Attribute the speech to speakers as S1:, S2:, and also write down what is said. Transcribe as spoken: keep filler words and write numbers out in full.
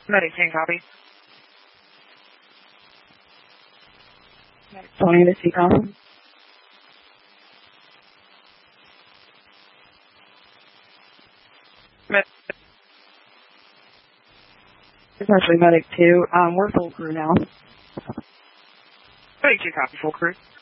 S1: Medic ten, copy.
S2: Medic twenty to C com.
S1: Medic.
S2: It's actually Medic two. Um, we're full crew now.
S1: Medic two, copy, full crew.